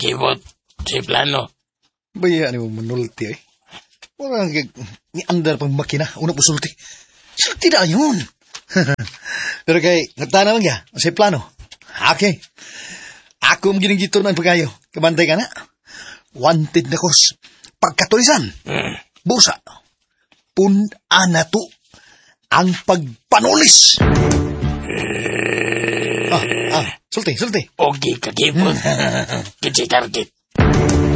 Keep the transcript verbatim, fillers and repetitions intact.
kakibot si plano. Bayaan mo manulti eh. Wala ni andar pang makina, una po sulti. Sulti na yun. Pero kay, nagtana man kaya, si plano. Okay. Ako ang ginigito naman pagkayo. Kabantay ka na. Wanted na kos. Pagkatulisan. Hmm. Busa. Pun-ana to. Ang pagpanulis. ah, ah, sulti, sulti. Okay, kakibot. Kitsi target.